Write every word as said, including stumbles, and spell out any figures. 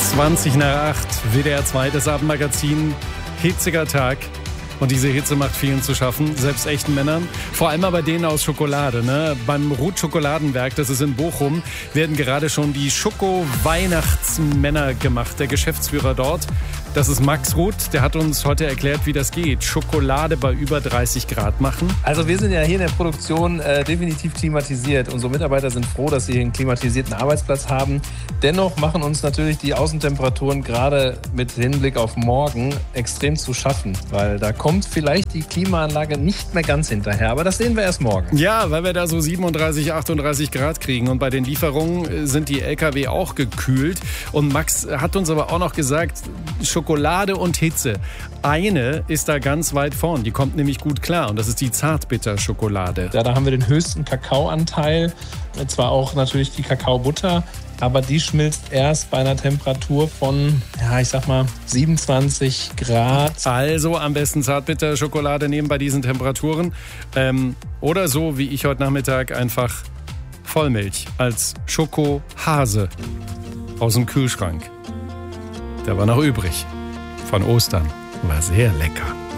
zwanzig nach acht, W D R zwei, das Abendmagazin, hitziger Tag. Und diese Hitze macht vielen zu schaffen, selbst echten Männern. Vor allem aber denen aus Schokolade. Ne? Beim Ruth Schokoladenwerk, das ist in Bochum, werden gerade schon die Schoko-Weihnachtsmänner gemacht. Der Geschäftsführer dort, das ist Max Ruth, der hat uns heute erklärt, wie das geht. Schokolade bei über dreißig Grad machen. Also wir sind ja hier in der Produktion äh, definitiv klimatisiert. Unsere Mitarbeiter sind froh, dass sie hier einen klimatisierten Arbeitsplatz haben. Dennoch machen uns natürlich die Außentemperaturen gerade mit Hinblick auf morgen extrem zu schaffen, weil da kommt vielleicht die Klimaanlage nicht mehr ganz hinterher, aber das sehen wir erst morgen. Ja, weil wir da so siebenunddreißig, achtunddreißig Grad kriegen und bei den Lieferungen sind die L K W auch gekühlt. Und Max hat uns aber auch noch gesagt, Schokolade und Hitze. Eine ist da ganz weit vorn, die kommt nämlich gut klar und das ist die Zartbitterschokolade. Ja, da haben wir den höchsten Kakaoanteil, zwar auch natürlich die Kakaobutter, aber die schmilzt erst bei einer Temperatur von, ja, ich sag mal, siebenundzwanzig Grad. Also am besten Zartbitterschokolade nehmen bei diesen Temperaturen. Ähm, oder so wie ich heute Nachmittag einfach Vollmilch als Schokohase aus dem Kühlschrank. Der war noch übrig. Von Ostern. War sehr lecker.